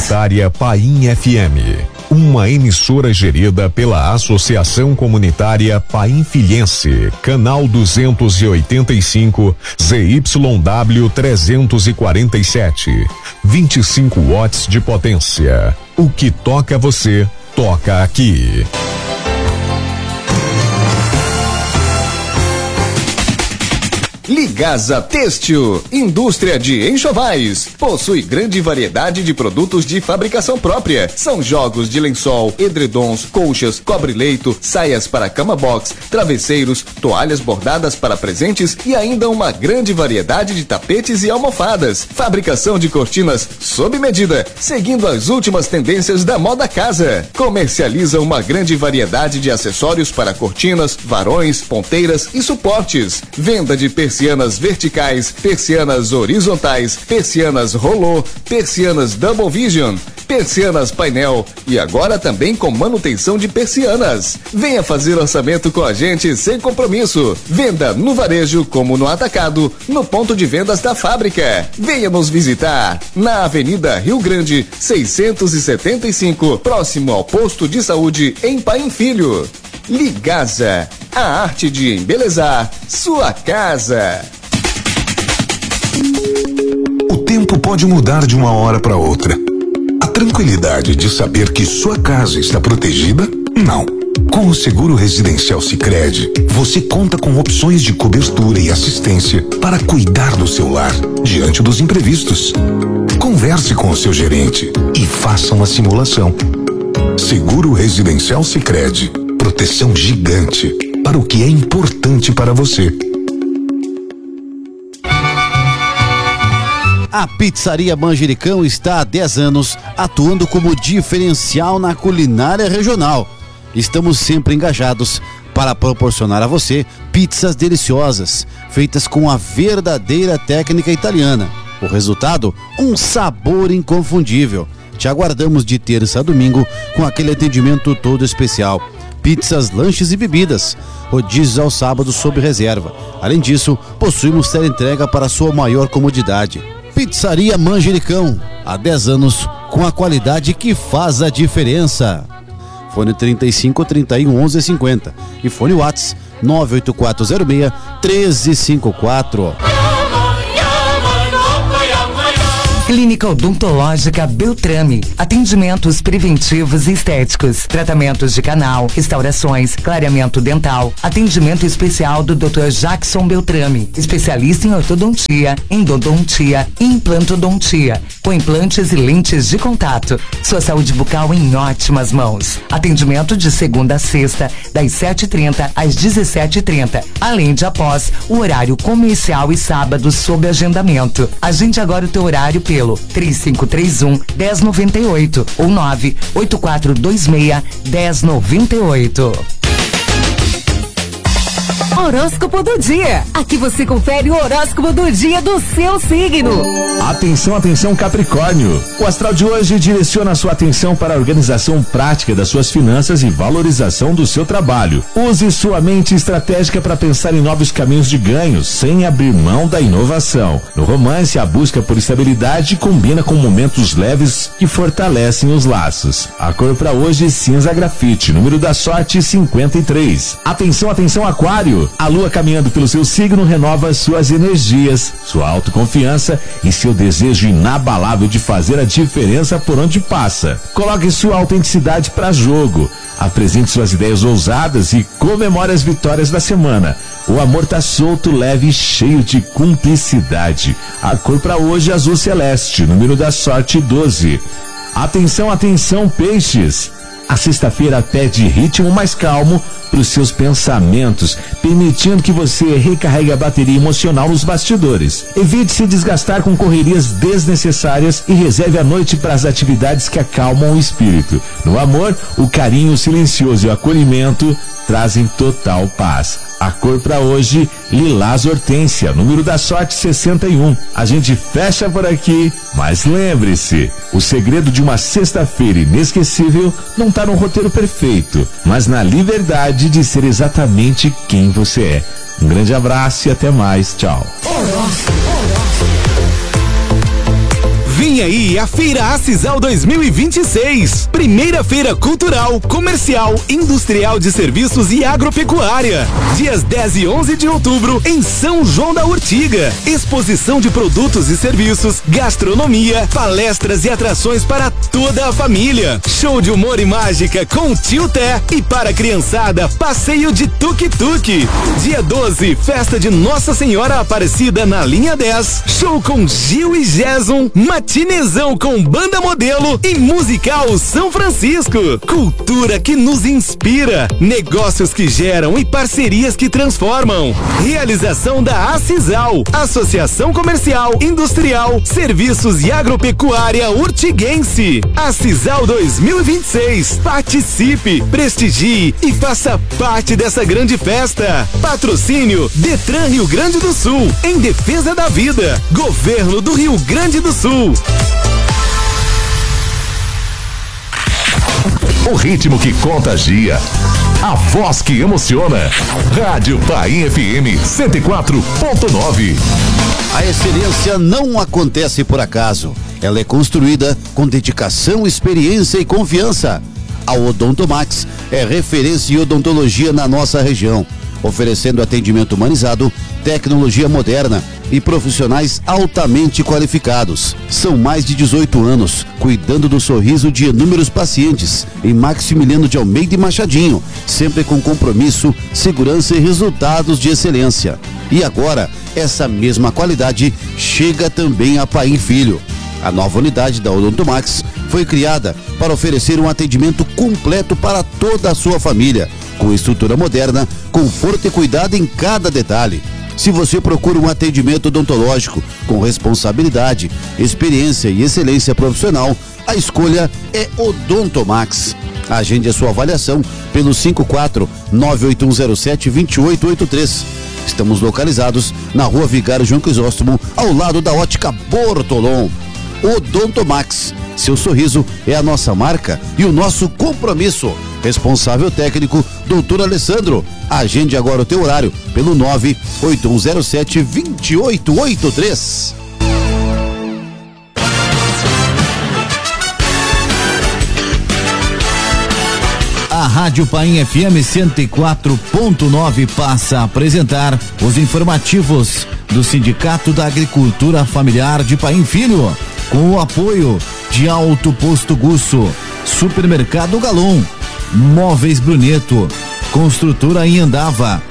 Comunitária Paim FM, uma emissora gerida pela Associação Comunitária Painfilhense, canal 285, ZYW 347, 25 watts de potência. O que toca você, toca aqui. Ligasa Têxtil, indústria de enxovais, possui grande variedade de produtos de fabricação própria. São jogos de lençol, edredons, colchas, cobre-leito, saias para cama box, travesseiros, toalhas bordadas para presentes e ainda uma grande variedade de tapetes e almofadas. Fabricação de cortinas sob medida, seguindo as últimas tendências da moda casa. Comercializa uma grande variedade de acessórios para cortinas, varões, ponteiras e suportes. Venda de persianas verticais, persianas horizontais, persianas rolô, persianas double vision, persianas painel e agora também com manutenção de persianas. Venha fazer orçamento com a gente sem compromisso. Venda no varejo como no atacado, no ponto de vendas da fábrica. Venha nos visitar na Avenida Rio Grande, 675, próximo ao posto de saúde em Paim Filho. Ligasa, a arte de embelezar sua casa. O tempo pode mudar de uma hora para outra. A tranquilidade de saber que sua casa está protegida? Não. Com o Seguro Residencial Sicredi, você conta com opções de cobertura e assistência para cuidar do seu lar diante dos imprevistos. Converse com o seu gerente e faça uma simulação. Seguro Residencial Sicredi. Proteção gigante para o que é importante para você. A Pizzaria Manjericão está há 10 anos atuando como diferencial na culinária regional. Estamos sempre engajados para proporcionar a você pizzas deliciosas, feitas com a verdadeira técnica italiana. O resultado? Um sabor inconfundível. Te aguardamos de terça a domingo com aquele atendimento todo especial. Pizzas, lanches e bebidas. Rodízios aos sábados sob reserva. Além disso, possuímos teleentrega para sua maior comodidade. Pizzaria Manjericão, há 10 anos, com a qualidade que faz a diferença. Fone 35 31 11 50 e fone WhatsApp 98406 1354. Clínica Odontológica Beltrame. Atendimentos preventivos e estéticos. Tratamentos de canal, restaurações, clareamento dental. Atendimento especial do Dr. Jackson Beltrame. Especialista em ortodontia, endodontia e implantodontia. Com implantes e lentes de contato. Sua saúde bucal em ótimas mãos. Atendimento de segunda a sexta, das 7h30 às 17h30. Além de após o horário comercial e sábados sob agendamento. Agende agora o teu horário pelo 3531-1098 ou 98426-1098. Horóscopo do dia. Aqui você confere o horóscopo do dia do seu signo. Atenção, atenção, Capricórnio. O astral de hoje direciona sua atenção para a organização prática das suas finanças e valorização do seu trabalho. Use sua mente estratégica para pensar em novos caminhos de ganho, sem abrir mão da inovação. No romance, a busca por estabilidade combina com momentos leves que fortalecem os laços. A cor para hoje, cinza grafite. Número da sorte, 53. Atenção, atenção, Aquário. A lua caminhando pelo seu signo renova suas energias, sua autoconfiança e seu desejo inabalável de fazer a diferença por onde passa. Coloque sua autenticidade para jogo. Apresente suas ideias ousadas e comemore as vitórias da semana. O amor tá solto, leve e cheio de cumplicidade. A cor para hoje, azul celeste. Número da sorte, 12. Atenção, atenção, peixes. A sexta-feira pede ritmo mais calmo para os seus pensamentos, permitindo que você recarregue a bateria emocional nos bastidores. Evite se desgastar com correrias desnecessárias e reserve a noite para as atividades que acalmam o espírito. No amor, o carinho silencioso e o acolhimento trazem total paz. A cor para hoje, lilás hortênsia, número da sorte 61. A gente fecha por aqui, mas lembre-se, o segredo de uma sexta-feira inesquecível não está no roteiro perfeito, mas na liberdade de ser exatamente quem você é. Um grande abraço e até mais, tchau. Vem aí a Feira Acisal 2026. Primeira feira cultural, comercial, industrial de serviços e agropecuária. Dias 10 e 11 de outubro em São João da Urtiga. Exposição de produtos e serviços, gastronomia, palestras e atrações para toda a família. Show de humor e mágica com Tio Té e para a criançada, passeio de tuk-tuk. Dia 12, festa de Nossa Senhora Aparecida na linha 10. Show com Gil e Jason, matinezão com banda modelo e musical São Francisco. Cultura que nos inspira, negócios que geram e parcerias que transformam. Realização da Acisal, Associação Comercial, Industrial, Serviços e Agropecuária Urtiguense. Acisal 2026. Participe, prestigie e faça parte dessa grande festa. Patrocínio Detran Rio Grande do Sul, em defesa da vida. Governo do Rio Grande do Sul. O ritmo que contagia, a voz que emociona. Rádio Paim FM 104.9. A excelência não acontece por acaso. Ela é construída com dedicação, experiência e confiança. A Odontomax é referência em odontologia na nossa região, oferecendo atendimento humanizado, tecnologia moderna e profissionais altamente qualificados. São mais de 18 anos cuidando do sorriso de inúmeros pacientes em Maximiliano de Almeida e Machadinho, sempre com compromisso, segurança e resultados de excelência. E agora, essa mesma qualidade chega também a Paim Filho. A nova unidade da Odontomax foi criada para oferecer um atendimento completo para toda a sua família, com estrutura moderna, conforto e cuidado em cada detalhe. Se você procura um atendimento odontológico com responsabilidade, experiência e excelência profissional, a escolha é Odontomax. Agende a sua avaliação pelo 54-98107-2883. Estamos localizados na Rua Vigário João Crisóstomo, ao lado da Ótica Bortolom. Odontomax, seu sorriso é a nossa marca e o nosso compromisso. Responsável técnico, Dr. Alessandro. Agende agora o teu horário pelo 98107-2883. A Rádio Paim FM 104.9 passa a apresentar os informativos do Sindicato da Agricultura Familiar de Paim Filho, com o apoio de Alto Posto Gusso, Supermercado Galon, Móveis Bruneto, Construtora Anhandava.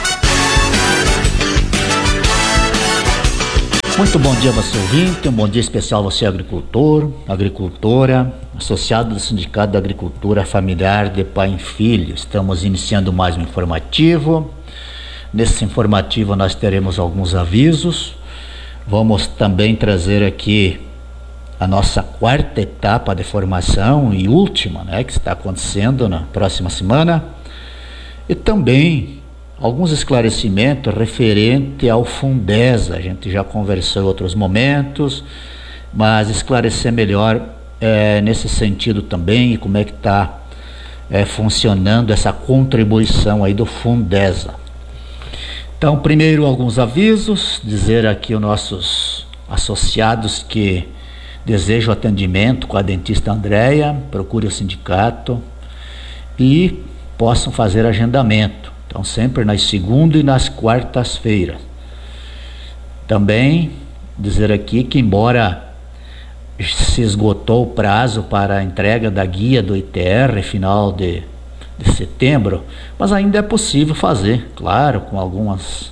Muito bom dia você ouvinte, um bom dia especial você agricultor, agricultora, associado do Sindicato da Agricultura Familiar de Paim Filho. Estamos iniciando mais um informativo. Nesse informativo nós teremos alguns avisos. Vamos também trazer aqui a nossa quarta etapa de formação e última, que está acontecendo na próxima semana. E também alguns esclarecimentos referente ao Fundesa. A gente já conversou em outros momentos, mas esclarecer melhor nesse sentido também, e como é que está funcionando essa contribuição aí do Fundesa. Então, primeiro alguns avisos, dizer aqui aos nossos associados que desejam atendimento com a dentista Andréia, procure o sindicato e possam fazer agendamento. Então, sempre nas segundas e nas quartas-feiras. Também dizer aqui que, embora se esgotou o prazo para a entrega da guia do ITR final de setembro, mas ainda é possível fazer, claro, com algumas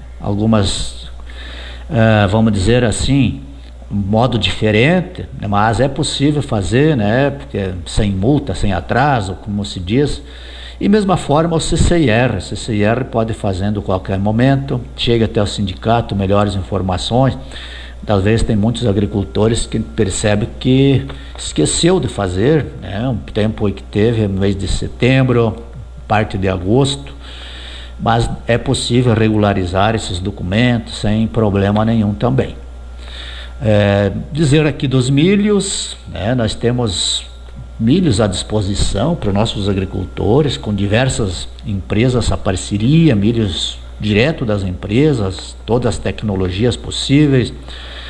vamos dizer assim, um modo diferente, mas é possível fazer, porque sem multa, sem atraso, como se diz. E mesma forma o CCIR pode ir fazendo a qualquer momento, chega até o sindicato, melhores informações. Às vezes tem muitos agricultores que percebem que esqueceu de fazer, um tempo que teve no mês de setembro, parte de agosto, mas é possível regularizar esses documentos sem problema nenhum também. Dizer aqui dos milhos, nós temos milhos à disposição para nossos agricultores, com diversas empresas, essa parceria, milhos direto das empresas, todas as tecnologias possíveis,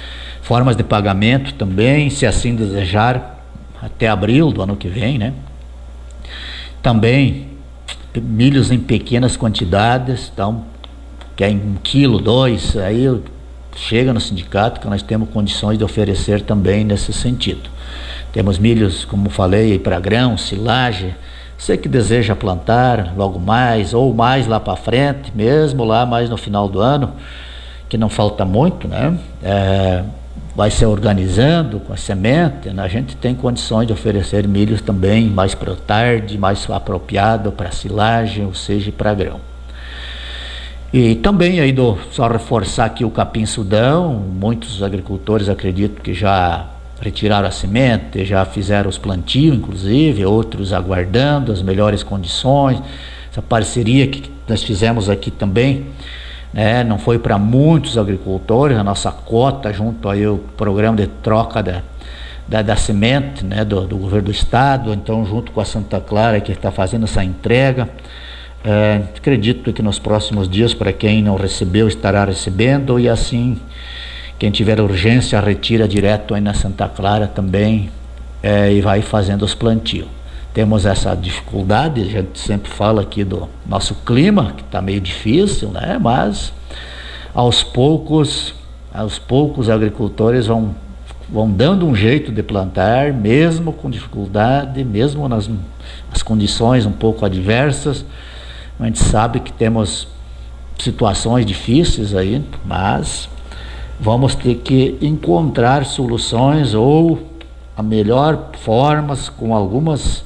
formas de pagamento também, se assim desejar, até abril do ano que vem, né? Também milhos em pequenas quantidades, então, que é em 1 quilo, 2, aí chega no sindicato que nós temos condições de oferecer também nesse sentido. Temos milhos, como falei, para grão, silagem. Você que deseja plantar logo mais ou mais lá para frente, mesmo lá mais no final do ano, que não falta muito, né? Vai se organizando com a semente, né? A gente tem condições de oferecer milhos também mais para tarde, mais apropriado para silagem, ou seja, para grão. E também aí só reforçar aqui o capim-sudão, muitos agricultores acredito que já retiraram a semente, já fizeram os plantios, inclusive, outros aguardando as melhores condições. Essa parceria que nós fizemos aqui também, né, não foi para muitos agricultores, a nossa cota junto aí o programa de troca da semente, né, do governo do estado, então junto com a Santa Clara que está fazendo essa entrega. Acredito que nos próximos dias, para quem não recebeu, estará recebendo, e assim quem tiver urgência retira direto aí na Santa Clara também, e vai fazendo os plantios. Temos essa dificuldade, a gente sempre fala aqui do nosso clima, que está meio difícil, né? Mas aos poucos os agricultores vão dando um jeito de plantar, mesmo com dificuldade, mesmo nas condições um pouco adversas. A gente sabe que temos situações difíceis aí, mas vamos ter que encontrar soluções ou a melhor formas com algumas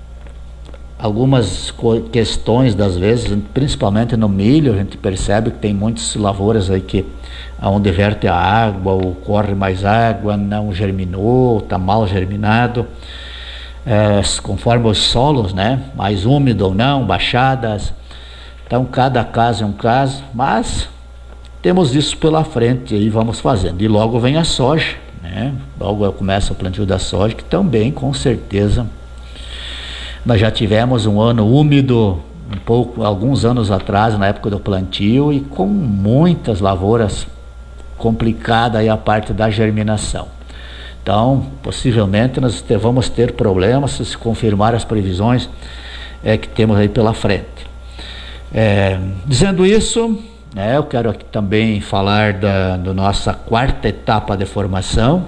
questões das vezes, principalmente no milho. A gente percebe que tem muitas lavouras aí que onde verte a água ou corre mais água, não germinou, está mal germinado, conforme os solos, né, mais úmido ou não, baixadas. Então cada caso é um caso, mas temos isso pela frente e vamos fazendo. E logo vem a soja, né? Logo começa o plantio da soja, que também com certeza nós já tivemos um ano úmido alguns anos atrás, na época do plantio, e com muitas lavouras complicada aí a parte da germinação. Então, possivelmente nós vamos ter problemas se confirmar as previsões que temos aí pela frente. Dizendo isso, eu quero aqui também falar da nossa 4ª etapa de formação.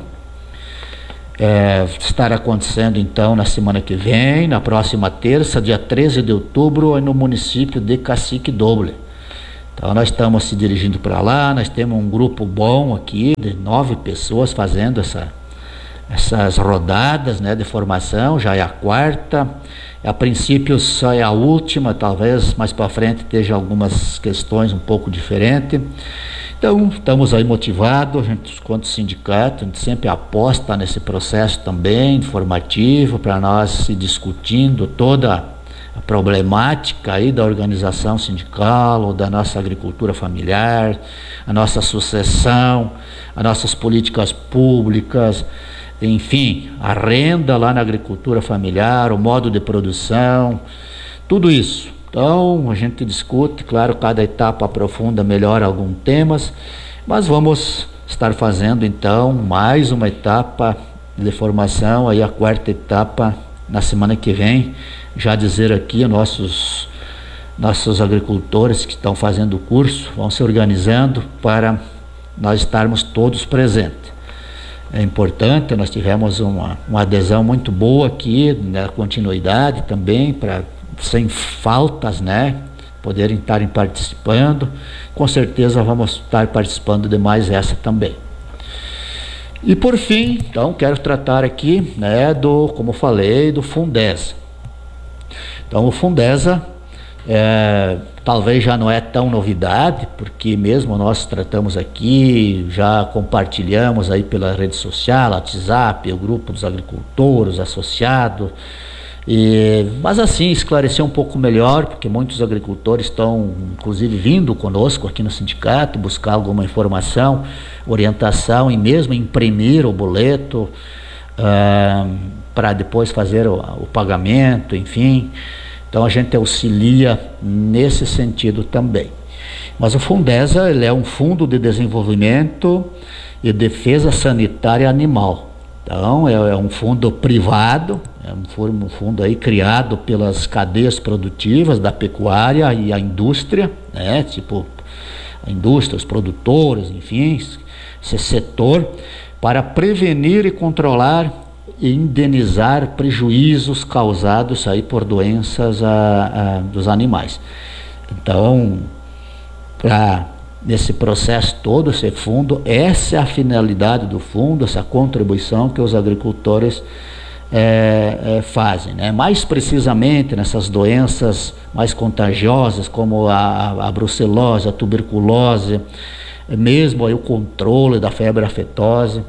Estará acontecendo então na semana que vem, na próxima terça, dia 13 de outubro, no município de Cacique Doble. Então nós estamos se dirigindo para lá, nós temos um grupo bom aqui, de 9 pessoas fazendo essas rodadas, né, de formação. Já é a 4ª, a princípio só é a última, talvez mais para frente esteja algumas questões um pouco diferentes. Então estamos aí motivados, a gente, quanto sindicato, a gente sempre aposta nesse processo também formativo, para nós ir discutindo toda a problemática aí da organização sindical, ou da nossa agricultura familiar, a nossa sucessão, as nossas políticas públicas, enfim, a renda lá na agricultura familiar, o modo de produção, tudo isso. Então a gente discute, claro, cada etapa aprofunda melhor alguns temas, mas vamos estar fazendo então mais uma etapa de formação, aí a 4ª etapa na semana que vem. Já dizer aqui, nossos agricultores que estão fazendo o curso vão se organizando para nós estarmos todos presentes. É importante, nós tivemos uma adesão muito boa aqui, na continuidade também, sem faltas, né, poderem estarem participando. Com certeza vamos estar participando de mais essa também. E por fim, então, quero tratar aqui, né, como falei, do Fundesa. Então o Fundesa talvez já não é tão novidade, porque mesmo nós tratamos aqui, já compartilhamos aí pela rede social, WhatsApp, o grupo dos agricultores associados, mas assim, esclarecer um pouco melhor, porque muitos agricultores estão inclusive vindo conosco aqui no sindicato, buscar alguma informação, orientação, e mesmo imprimir o boleto para depois fazer o pagamento, enfim. Então a gente auxilia nesse sentido também. Mas o Fundesa, ele é um fundo de desenvolvimento e defesa sanitária animal. Então, é um fundo privado, é um fundo aí criado pelas cadeias produtivas da pecuária e a indústria, né? Tipo, a indústria, os produtores, enfim, esse setor, para prevenir e controlar e indenizar prejuízos causados aí por doenças dos animais. Então, nesse processo todo, esse fundo, essa é a finalidade do fundo, essa contribuição que os agricultores fazem, né? Mais precisamente nessas doenças mais contagiosas, como a brucelose, a tuberculose, mesmo aí o controle da febre aftosa.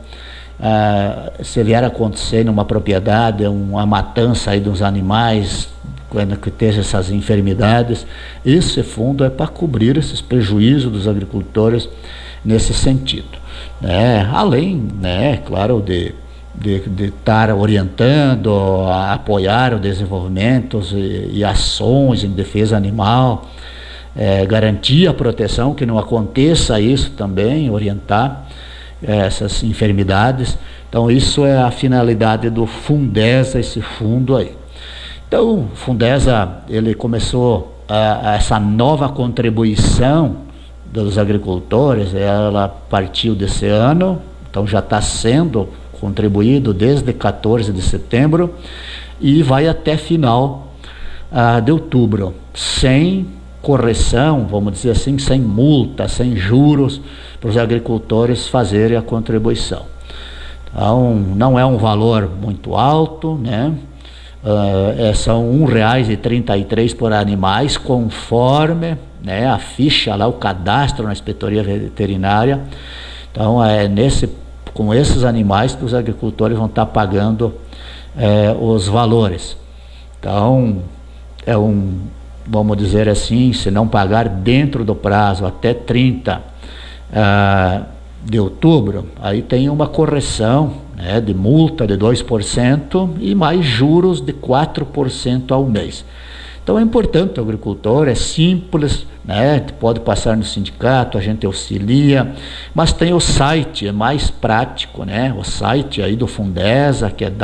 Se vier a acontecer numa propriedade uma matança aí dos animais, quando que esteja essas enfermidades, esse fundo é para cobrir esses prejuízos dos agricultores nesse sentido, né? Além, né, claro, de estar orientando, apoiar o desenvolvimento e ações em defesa animal, garantir a proteção, que não aconteça isso também, orientar essas enfermidades. Então isso é a finalidade do Fundesa, esse fundo aí. Então o Fundesa, ele começou essa nova contribuição dos agricultores, ela partiu desse ano, então já está sendo contribuído desde 14 de setembro e vai até final de outubro, sem correção, vamos dizer assim, sem multa, sem juros, para os agricultores fazerem a contribuição. Então, não é um valor muito alto, né? São R$1,33 por animais, conforme, né, a ficha lá, o cadastro na inspetoria veterinária. Então, com esses animais que os agricultores vão estar pagando os valores. Então, vamos dizer assim, se não pagar dentro do prazo até 30 de outubro, aí tem uma correção, né, de multa de 2% e mais juros de 4% ao mês. Então é importante o agricultor, é simples, né? Pode passar no sindicato, a gente auxilia, mas tem o site, é mais prático, né? O site aí do Fundesa, que é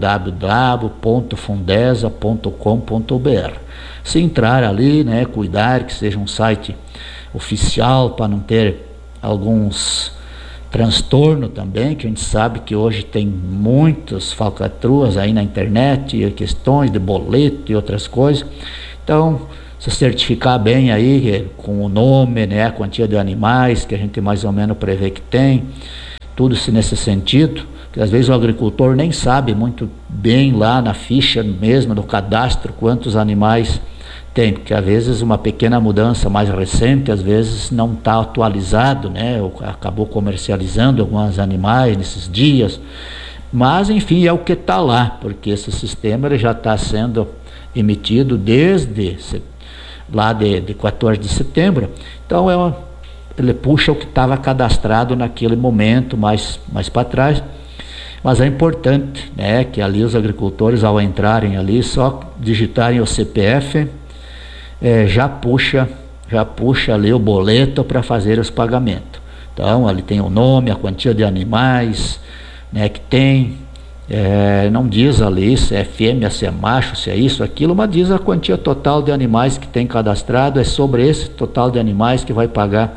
www.fundesa.com.br. Se entrar ali, né, cuidar que seja um site oficial para não ter alguns transtornos também, que a gente sabe que hoje tem muitas falcatruas aí na internet, e questões de boleto e outras coisas. Então, se certificar bem aí com o nome, né, a quantia de animais que a gente mais ou menos prevê que tem, tudo se nesse sentido, que às vezes o agricultor nem sabe muito bem lá na ficha mesmo, no cadastro, quantos animais tem, porque às vezes uma pequena mudança mais recente, às vezes não está atualizado, né? Acabou comercializando alguns animais nesses dias, mas enfim, é o que está lá, porque esse sistema ele já está sendo emitido desde lá de 14 de setembro, então ele puxa o que estava cadastrado naquele momento, mais para trás. Mas é importante, né, que ali os agricultores, ao entrarem ali, só digitarem o CPF, já puxa ali o boleto para fazer os pagamentos. Então ali tem o nome, a quantia de animais, né, que tem, não diz ali se é fêmea, se é macho, se é isso, aquilo, mas diz a quantia total de animais que tem cadastrado, é sobre esse total de animais que vai pagar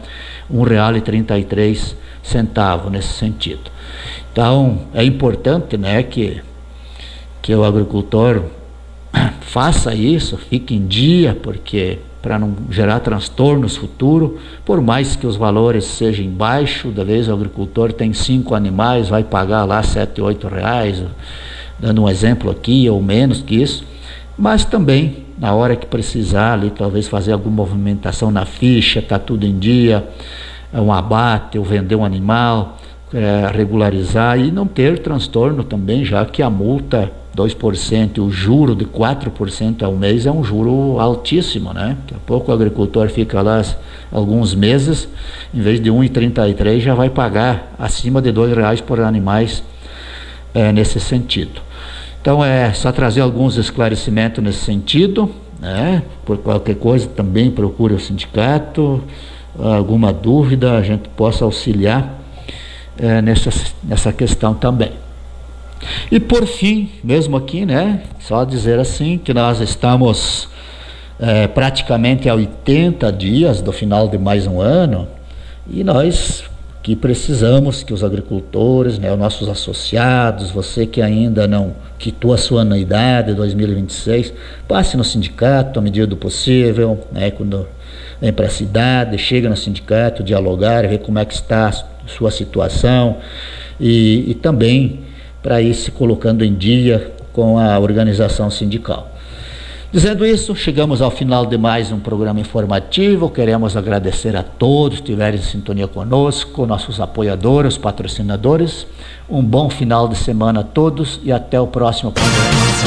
R$1,33 nesse sentido. Então é importante, né, que o agricultor faça isso, fique em dia, porque para não gerar transtornos futuros, por mais que os valores sejam baixos, da vez o agricultor tem 5 animais, vai pagar lá R$7, R$8, dando um exemplo aqui, ou menos que isso, mas também na hora que precisar ali, talvez fazer alguma movimentação na ficha, tá tudo em dia, um abate, ou vender um animal, regularizar e não ter transtorno também, já que a multa 2% e o juro de 4% ao mês é um juro altíssimo, né? Daqui a pouco o agricultor fica lá alguns meses, em vez de R$1,33 já vai pagar acima de R$2 por animais nesse sentido. Então é só trazer alguns esclarecimentos nesse sentido, né? Por qualquer coisa também procure o sindicato, alguma dúvida, a gente possa auxiliar nessa questão também. E por fim, mesmo aqui, né, só dizer assim que nós estamos praticamente a 80 dias do final de mais um ano, e nós que precisamos que os agricultores, né, os nossos associados, você que ainda não quitou a sua anuidade 2026, passe no sindicato à medida do possível, né, quando vem para a cidade, chega no sindicato, dialogar, ver como é que está a sua situação e também para ir se colocando em dia com a organização sindical. Dizendo isso, chegamos ao final de mais um programa informativo. Queremos agradecer a todos que estiverem em sintonia conosco, nossos apoiadores, patrocinadores. Um bom final de semana a todos e até o próximo programa.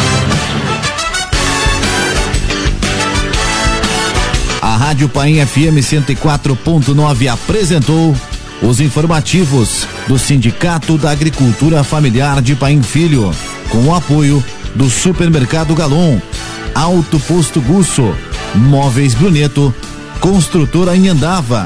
A Rádio Paim FM 104.9 apresentou os informativos do Sindicato da Agricultura Familiar de Paim Filho, com o apoio do Supermercado Galon, Alto Posto Gusso, Móveis Bruneto, Construtora Inhandava.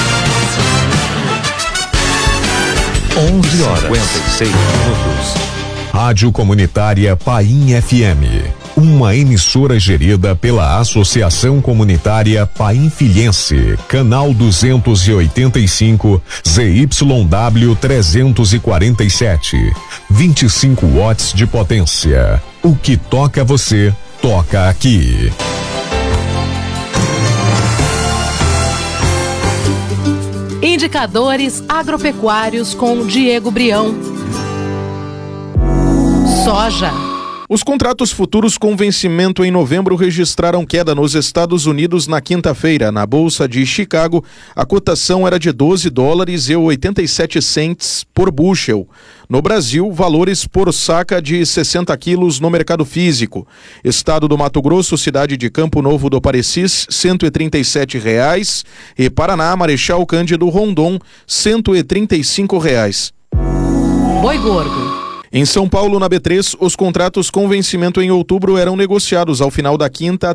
11h56. Rádio Comunitária Paim FM, uma emissora gerida pela Associação Comunitária Paim Filhense, canal 285, ZYW 347, 25 watts de potência. O que toca você, toca aqui. Indicadores agropecuários com Diego Brião. Soja. Os contratos futuros com vencimento em novembro registraram queda nos Estados Unidos na quinta-feira. Na Bolsa de Chicago, a cotação era de $12,87 por bushel. No Brasil, valores por saca de 60 quilos no mercado físico. Estado do Mato Grosso, cidade de Campo Novo do Parecis, R$137. E Paraná, Marechal Cândido Rondon, R$135. Boi gordo. Em São Paulo, na B3, os contratos com vencimento em outubro eram negociados ao final da quinta a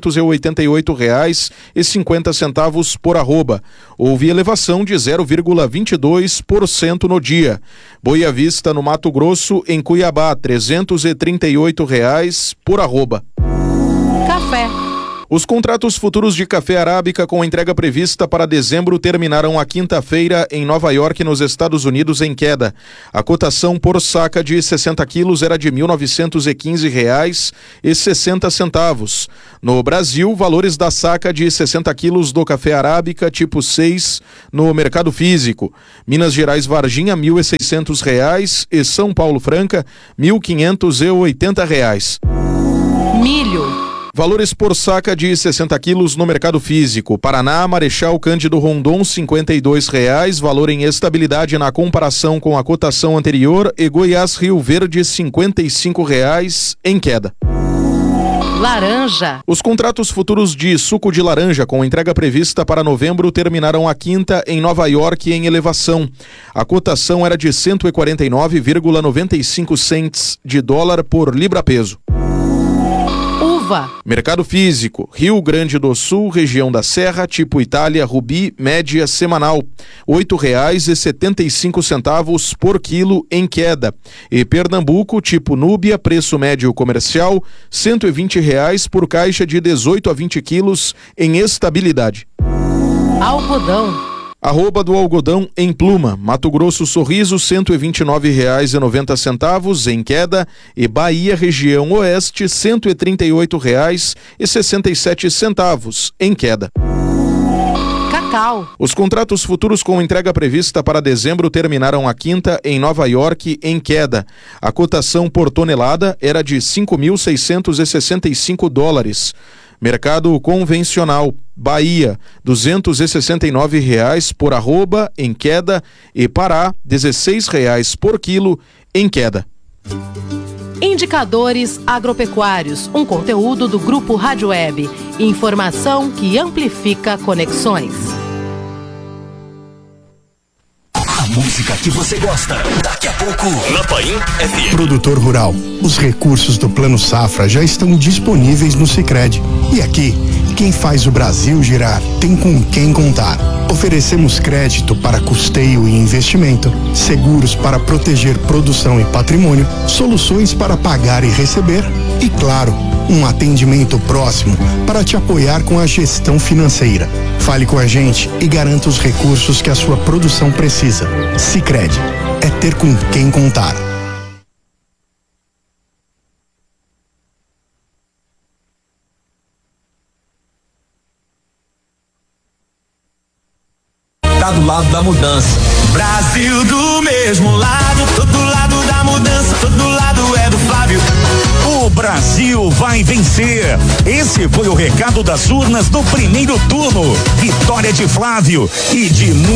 R$388,50 por arroba. Houve elevação de 0,22% no dia. Boi à vista no Mato Grosso, em Cuiabá, R$338 por arroba. Café. Os contratos futuros de café arábica com entrega prevista para dezembro terminaram a quinta-feira em Nova York, nos Estados Unidos, em queda. A cotação por saca de 60 quilos era de R$1.915,60. No Brasil, valores da saca de 60 quilos do café arábica tipo 6 no mercado físico. Minas Gerais Varginha, R$1.600 e São Paulo Franca, R$1.580. Milho. Valores por saca de 60 quilos no mercado físico. Paraná, Marechal Cândido Rondon, R$52, valor em estabilidade na comparação com a cotação anterior, e Goiás Rio Verde, R$55 em queda. Laranja. Os contratos futuros de suco de laranja com entrega prevista para novembro terminaram a quinta em Nova York em elevação. A cotação era de 149,95 cents de dólar por libra-peso. Mercado físico, Rio Grande do Sul, região da Serra, tipo Itália, Rubi, média semanal, R$8,75 por quilo em queda. E Pernambuco, tipo Núbia, preço médio comercial, R$120 por caixa de 18 a 20 quilos em estabilidade. Algodão. Arroba do algodão em Pluma, Mato Grosso Sorriso, R$129,90 em queda, e Bahia região oeste, R$138,67 em queda. Cacau. Os contratos futuros com entrega prevista para dezembro terminaram a quinta em Nova York em queda. A cotação por tonelada era de $5.665. Mercado convencional, Bahia, R$269 por arroba em queda, e Pará, R$16 por quilo em queda. Indicadores agropecuários, um conteúdo do Grupo Rádio Web. Informação que amplifica conexões. A música que você gosta, daqui a pouco na Paim FM. Produtor rural, os recursos do Plano Safra já estão disponíveis no Sicredi. E aqui Quem faz o Brasil girar tem com quem contar. Oferecemos crédito para custeio e investimento, seguros para proteger produção e patrimônio, soluções para pagar e receber e, claro, um atendimento próximo para te apoiar com a gestão financeira. Fale com a gente e garanta os recursos que a sua produção precisa. Sicredi é ter com quem contar. Tá do lado da mudança. Brasil do mesmo lado, todo lado da mudança, todo lado é do Flávio. O Brasil vai vencer. Esse foi o recado das urnas do primeiro turno. Vitória de Flávio e de